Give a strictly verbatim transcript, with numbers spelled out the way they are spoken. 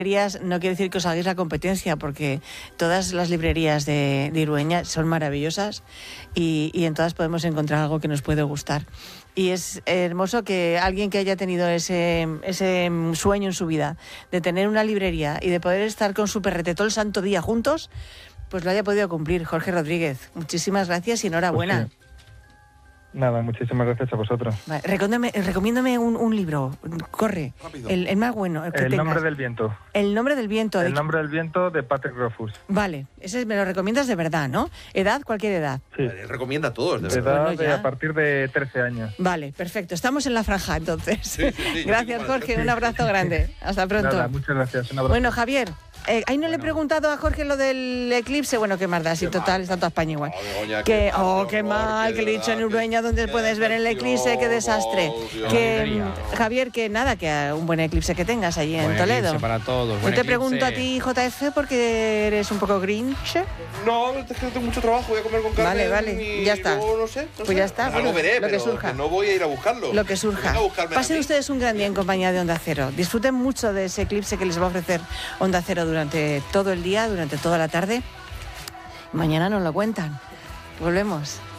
No quiere decir que os hagáis la competencia, porque todas las librerías de, de Irueña son maravillosas y, y en todas podemos encontrar algo que nos puede gustar. Y es hermoso que alguien que haya tenido ese, ese sueño en su vida de tener una librería y de poder estar con su perrete todo el santo día juntos, pues lo haya podido cumplir. Jorge Rodríguez, muchísimas gracias y enhorabuena. Pues sí. Nada, muchísimas gracias a vosotros. Vale, recomiéndame, recomiéndame un, un libro, corre, el, el más bueno. El, que El tengas. nombre del viento. El nombre del viento. El de... nombre del viento de Patrick Rothfuss. Vale, ese me lo recomiendas de verdad, ¿no? ¿Edad? Cualquier edad. Sí. Vale, recomienda a todos, de De verdad. edad Bueno, de ya. a partir de trece años. Vale, perfecto. Estamos en la franja, entonces. Sí, sí, sí, Gracias, sí, Jorge. sí. Un abrazo grande. Hasta pronto. Nada, muchas gracias. Un abrazo. Bueno, Javier, eh, ahí no le he Bueno. preguntado a Jorge lo del eclipse. Bueno, qué más da, si Qué total mal. está toda España igual. Oh, Begoña, Que, qué mal, oh, qué qué horror, mal, qué que le he dicho en verdad, Urueña donde qué puedes ver el eclipse, qué decepción, desastre. Dios. Que, Alegría. Javier, que nada, que un buen eclipse que tengas allí en Buen Toledo. eclipse para todos. Yo buen te eclipse. pregunto a ti, J F, porque eres un poco grinch. No, es que no tengo mucho trabajo, voy a comer con carne. Vale, vale, y ya está. luego no sé, no Pues sé. ya está, Algo bueno, veré, lo que pero surja. que no voy a ir a buscarlo. Lo que surja. Venga a buscarme a Pasen mí. ustedes un gran día en compañía de Onda Cero. Disfruten mucho de ese eclipse que les va a ofrecer Onda Cero durante todo el día, durante toda la tarde. Mañana nos lo cuentan. Volvemos.